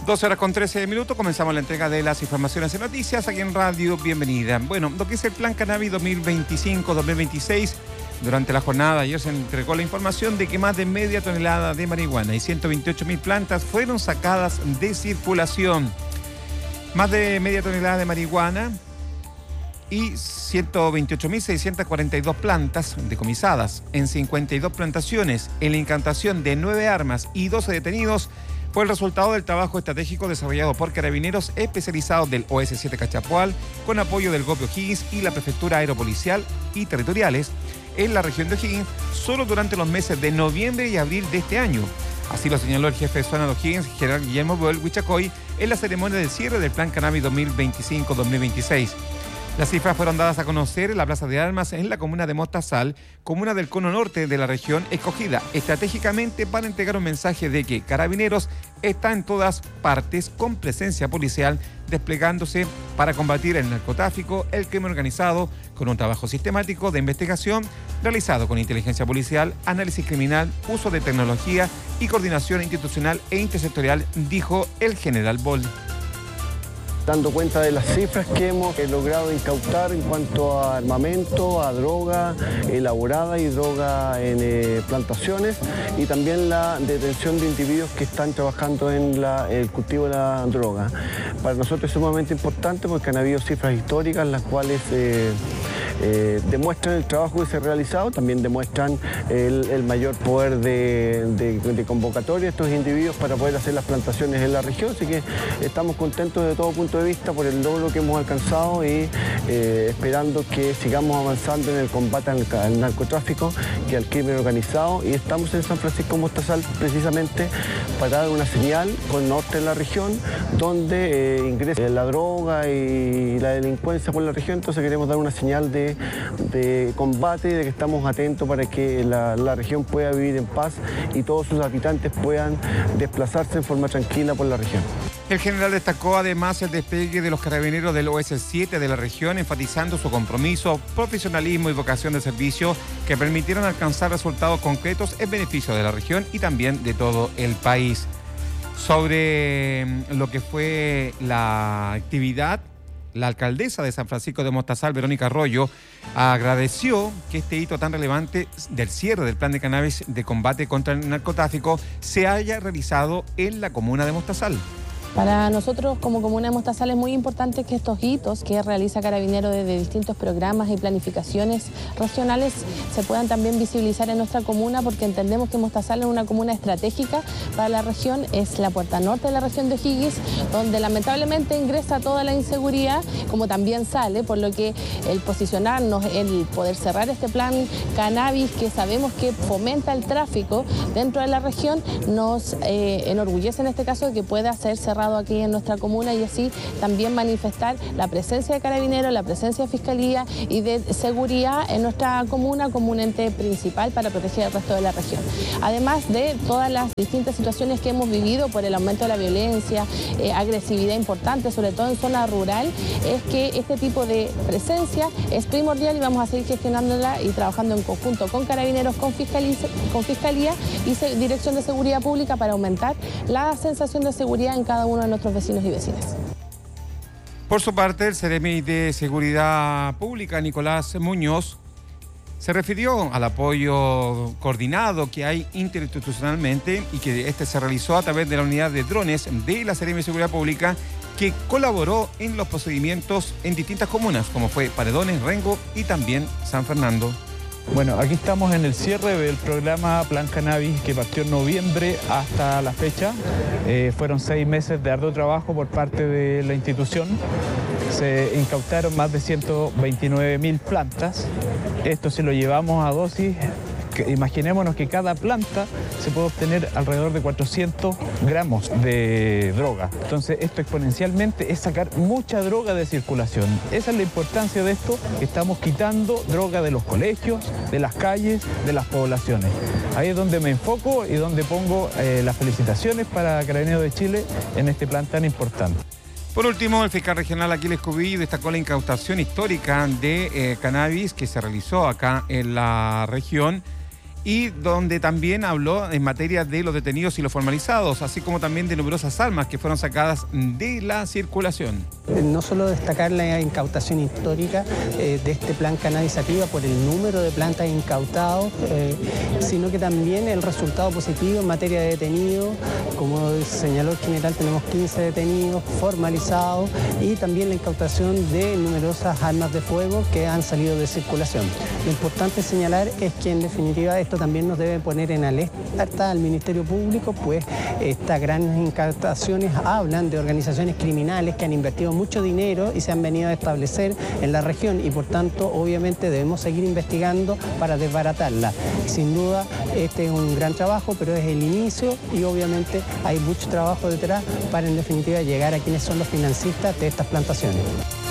12 horas con 13 minutos, comenzamos la entrega de las informaciones y noticias aquí en Radio Bienvenida. Bueno, lo que es el Plan Cannabis 2025-2026, durante la jornada ayer se entregó la información de que más de media tonelada de marihuana y 128.000 plantas fueron sacadas de circulación. Más de media tonelada de marihuana y 128.642 plantas decomisadas en 52 plantaciones, en la incautación de 9 armas y 12 detenidos, fue el resultado del trabajo estratégico desarrollado por carabineros especializados del OS7 Cachapoal, con apoyo del GOPI O'Higgins y la Prefectura Aeropolicial y Territoriales en la región de O'Higgins, solo durante los meses de noviembre y abril de este año. Así lo señaló el jefe de zona de O'Higgins, general Guillermo Boel Huichacoy, en la ceremonia de cierre del Plan Cannabis 2025-2026. Las cifras fueron dadas a conocer en la Plaza de Armas en la comuna de Mostazal, comuna del cono norte de la región, escogida estratégicamente para entregar un mensaje de que Carabineros está en todas partes con presencia policial, desplegándose para combatir el narcotráfico, el crimen organizado, con un trabajo sistemático de investigación realizado con inteligencia policial, análisis criminal, uso de tecnología y coordinación institucional e intersectorial, dijo el general Boel. Dando cuenta de las cifras que hemos logrado incautar en cuanto a armamento, a droga elaborada y droga en plantaciones, y también la detención de individuos que están trabajando en el cultivo de la droga. Para nosotros es sumamente importante porque han habido cifras históricas las cuales demuestran el trabajo que se ha realizado, también demuestran el mayor poder de convocatoria de estos individuos para poder hacer las plantaciones en la región, así que estamos contentos de todo punto de vista por el logro que hemos alcanzado y esperando que sigamos avanzando en el combate al narcotráfico y al crimen organizado, y estamos en San Francisco Mostazal precisamente para dar una señal con el norte de la región donde ingresa la droga y la delincuencia por la región. Entonces queremos dar una señal de combate y de que estamos atentos para que la región pueda vivir en paz y todos sus habitantes puedan desplazarse en forma tranquila por la región. El general destacó además el despliegue de los carabineros del OS7 de la región, enfatizando su compromiso, profesionalismo y vocación de servicio que permitieron alcanzar resultados concretos en beneficio de la región y también de todo el país. Sobre lo que fue la actividad, la alcaldesa de San Francisco de Mostazal, Verónica Arroyo, agradeció que este hito tan relevante del cierre del plan de cannabis de combate contra el narcotráfico se haya realizado en la comuna de Mostazal. Para nosotros como comuna de Mostazal es muy importante que estos hitos que realiza Carabineros desde distintos programas y planificaciones regionales se puedan también visibilizar en nuestra comuna, porque entendemos que Mostazal es una comuna estratégica para la región, es la puerta norte de la región de O'Higgins, donde lamentablemente ingresa toda la inseguridad, como también sale, por lo que el posicionarnos, el poder cerrar este plan cannabis que sabemos que fomenta el tráfico dentro de la región, nos enorgullece en este caso de que pueda ser cerrado aquí en nuestra comuna, y así también manifestar la presencia de Carabineros, la presencia de Fiscalía y de Seguridad en nuestra comuna como un ente principal para proteger el resto de la región. Además de todas las distintas situaciones que hemos vivido por el aumento de la violencia, agresividad importante, sobre todo en zona rural, es que este tipo de presencia es primordial y vamos a seguir gestionándola y trabajando en conjunto con Carabineros, con Fiscalía y Dirección de Seguridad Pública para aumentar la sensación de seguridad en cada uno de nuestros vecinos y vecinas. Por su parte, el Seremi de Seguridad Pública, Nicolás Muñoz, se refirió al apoyo coordinado que hay interinstitucionalmente y que este se realizó a través de la unidad de drones de la Seremi de Seguridad Pública, que colaboró en los procedimientos en distintas comunas, como fue Paredones, Rengo y también San Fernando. Bueno, aquí estamos en el cierre del programa Plan Cannabis que partió en noviembre hasta la fecha. Fueron 6 meses de arduo trabajo por parte de la institución. Se incautaron más de 129.000 plantas. Esto si lo llevamos a dosis, imaginémonos que cada planta se puede obtener alrededor de 400 gramos de droga. Entonces esto exponencialmente es sacar mucha droga de circulación. Esa es la importancia de esto, que estamos quitando droga de los colegios, de las calles, de las poblaciones. Ahí es donde me enfoco y donde pongo las felicitaciones para Carabineros de Chile en este plan tan importante. Por último, el fiscal regional Aquiles Cubillo destacó la incautación histórica de cannabis que se realizó acá en la región y donde también habló en materia de los detenidos y los formalizados, así como también de numerosas armas que fueron sacadas de la circulación. No solo destacar la incautación histórica de este plan Cannabis Sativa por el número de plantas incautados, sino que también el resultado positivo en materia de detenidos. Como señaló el general, tenemos 15 detenidos formalizados y también la incautación de numerosas armas de fuego que han salido de circulación. Lo importante señalar es que en definitiva esto también nos debe poner en alerta al Ministerio Público, pues estas grandes incautaciones hablan de organizaciones criminales que han invertido mucho dinero y se han venido a establecer en la región y por tanto obviamente debemos seguir investigando para desbaratarla. Sin duda este es un gran trabajo, pero es el inicio y obviamente hay mucho trabajo detrás para en definitiva llegar a quienes son los financistas de estas plantaciones.